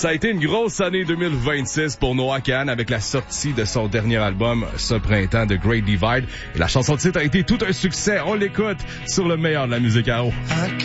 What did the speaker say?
Ça a été une grosse année 2026 pour Noah Kahan avec la sortie de son dernier album ce printemps, The Great Divide. Et la chanson de titre a été tout un succès. On l'écoute sur le meilleur de la musique à eau.